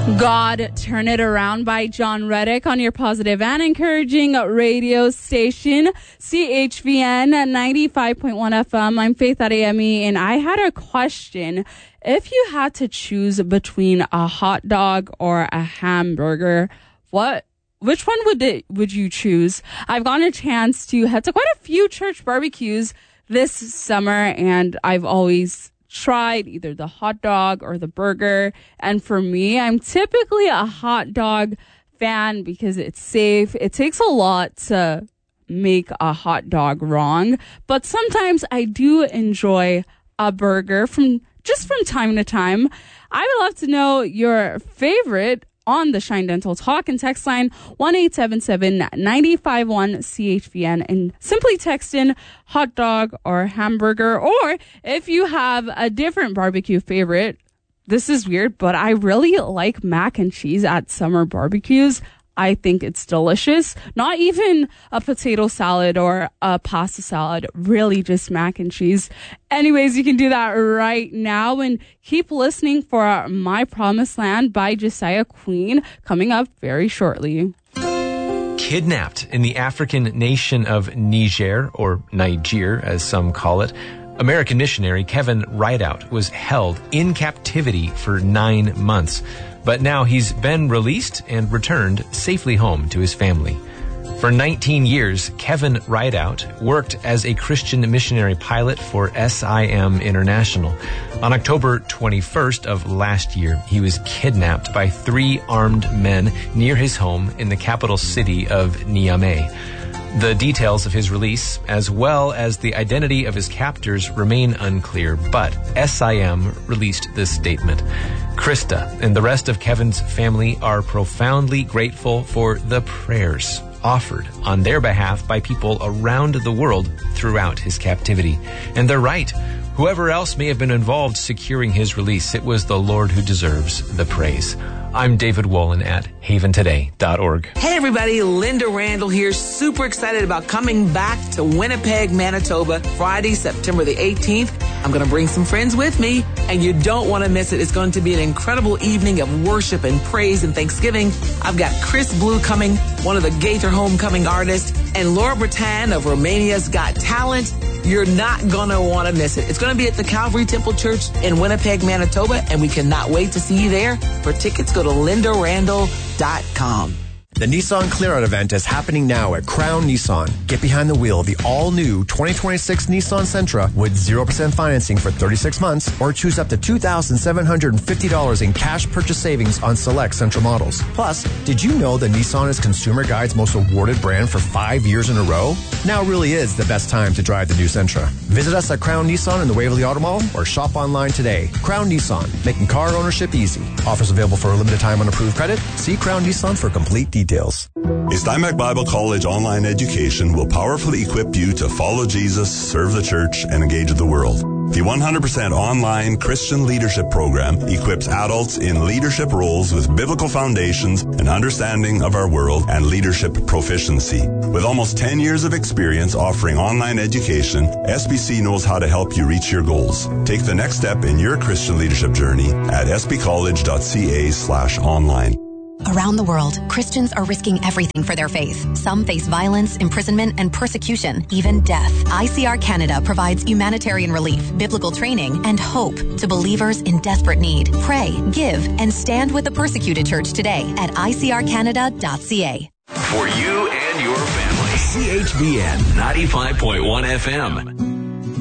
God, Turn It Around by John Reddick on your positive and encouraging radio station, CHVN 95.1 FM. I'm Faith Adeyemi, and I had a question. If you had to choose between a hot dog or a hamburger, which one would you choose? I've gotten a chance to head to quite a few church barbecues this summer, and I've always tried either the hot dog or the burger. And for me, I'm typically a hot dog fan because it's safe. It takes a lot to make a hot dog wrong, but sometimes I do enjoy a burger from time to time. I would love to know your favorite on the Shine Dental Talk and text line 1-877-951-CHVN and simply text in hot dog or hamburger. Or if you have a different barbecue favorite, this is weird, but I really like mac and cheese at summer barbecues. I think it's delicious. Not even a potato salad or a pasta salad, really just mac and cheese. Anyways, you can do that right now and keep listening for My Promised Land by Josiah Queen coming up very shortly. Kidnapped in the African nation of Niger, or Niger as some call it, American missionary Kevin Rideout was held in captivity for 9 months. But now he's been released and returned safely home to his family. For 19 years, Kevin Rideout worked as a Christian missionary pilot for SIM International. On October 21st of last year, he was kidnapped by 3 armed men near his home in the capital city of Niamey. The details of his release, as well as the identity of his captors, remain unclear, but SIM released this statement. Krista and the rest of Kevin's family are profoundly grateful for the prayers offered on their behalf by people around the world throughout his captivity. And they're right. Whoever else may have been involved securing his release, it was the Lord who deserves the praise. I'm David Wolin at haventoday.org. Hey everybody, Linda Randall here. Super excited about coming back to Winnipeg, Manitoba, Friday, September the 18th. I'm going to bring some friends with me, and you don't want to miss it. It's going to be an incredible evening of worship and praise and thanksgiving. I've got Chris Blue coming, one of the Gaither Homecoming artists, and Laura Bretan of Romania's Got Talent. You're not going to want to miss it. It's going to be at the Calvary Temple Church in Winnipeg, Manitoba, and we cannot wait to see you there. For tickets, go to lindarandall.com. The Nissan Clearout event is happening now at Crown Nissan. Get behind the wheel of the all-new 2026 Nissan Sentra with 0% financing for 36 months or choose up to $2,750 in cash purchase savings on select Sentra models. Plus, did you know that Nissan is Consumer Guide's most awarded brand for 5 years in a row? Now really is the best time to drive the new Sentra. Visit us at Crown Nissan in the Waverly Auto Mall or shop online today. Crown Nissan, making car ownership easy. Offers available for a limited time on approved credit. See Crown Nissan for complete details. Steinbach Bible College online education will powerfully equip you to follow Jesus, serve the church, and engage with the world. The 100% online Christian leadership program equips adults in leadership roles with biblical foundations and understanding of our world and leadership proficiency. With almost 10 years of experience offering online education, SBC knows how to help you reach your goals. Take the next step in your Christian leadership journey at sbcollege.ca/online. Around the world, Christians are risking everything for their faith. Some face violence, imprisonment, and persecution, even death. ICR Canada provides humanitarian relief, biblical training, and hope to believers in desperate need. Pray, give, and stand with the persecuted church today at icrcanada.ca. For you and your family, CHVN 95.1 FM.